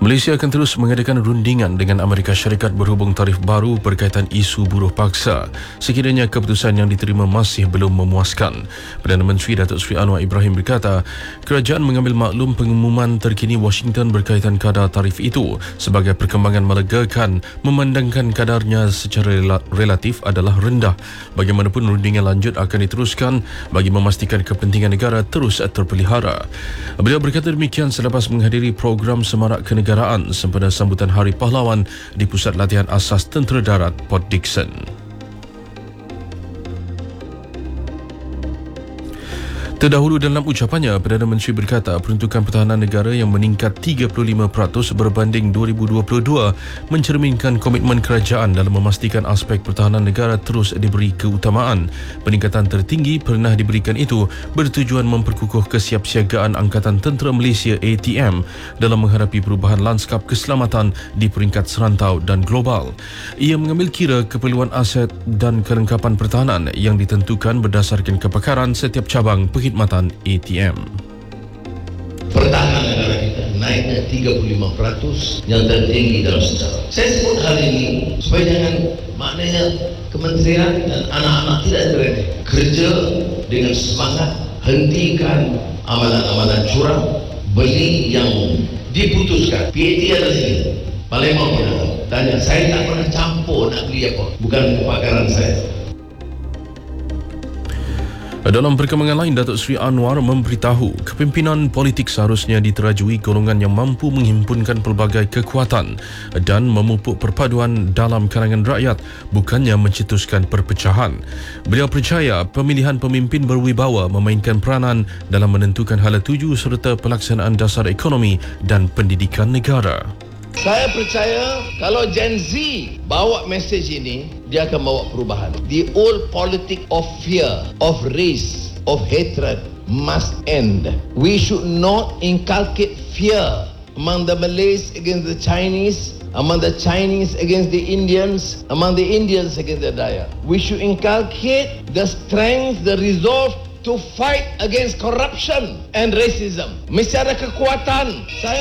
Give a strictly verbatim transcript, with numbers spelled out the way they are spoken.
Malaysia akan terus mengadakan rundingan dengan Amerika Syarikat berhubung tarif baru berkaitan isu buruh paksa sekiranya keputusan yang diterima masih belum memuaskan. Perdana Menteri Datuk Seri Anwar Ibrahim berkata, kerajaan mengambil maklum pengumuman terkini Washington berkaitan kadar tarif itu sebagai perkembangan melegakan memandangkan kadarnya secara relatif adalah rendah. Bagaimanapun rundingan lanjut akan diteruskan bagi memastikan kepentingan negara terus terpelihara. Beliau berkata demikian selepas menghadiri program semarak kenegaraan sempena sambutan Hari Pahlawan di Pusat Latihan Asas Tentera Darat Port Dickson. Terdahulu dalam ucapannya, Perdana Menteri berkata peruntukan pertahanan negara yang meningkat tiga puluh lima peratus berbanding dua ribu dua puluh dua mencerminkan komitmen kerajaan dalam memastikan aspek pertahanan negara terus diberi keutamaan. Peningkatan tertinggi pernah diberikan itu bertujuan memperkukuh kesiapsiagaan Angkatan Tentera Malaysia A T M dalam menghadapi perubahan lanskap keselamatan di peringkat serantau dan global. Ia mengambil kira keperluan aset dan kelengkapan pertahanan yang ditentukan berdasarkan kepakaran setiap cabang perkhidmatan A T M. Pertahanan negara kita naiknya tiga puluh lima peratus yang tertinggi dalam sejarah. Saya sebut hal ini supaya jangan maknanya kementerian dan anak-anak tidak terlena. Kerja dengan semangat, hentikan amalan-amalan curang, beli yang diputuskan. P A T ada sini. Palembang pernah tanya, saya tak pernah campur nak beli apa. Bukan kepakaran saya. Dalam perkembangan lain, Datuk Seri Anwar memberitahu kepimpinan politik seharusnya diterajui golongan yang mampu menghimpunkan pelbagai kekuatan dan memupuk perpaduan dalam kalangan rakyat, bukannya mencetuskan perpecahan. Beliau percaya pemilihan pemimpin berwibawa memainkan peranan dalam menentukan hala tuju serta pelaksanaan dasar ekonomi dan pendidikan negara. Saya percaya kalau Gen Z bawa mesej ini, dia akan bawa perubahan. The old politic of fear, of race, of hatred must end. We should not inculcate fear among the Malays against the Chinese, among the Chinese against the Indians, among the Indians against the Dayak. We should inculcate the strength, the resolve to fight against corruption and racism. Mesti ada kekuatan. Saya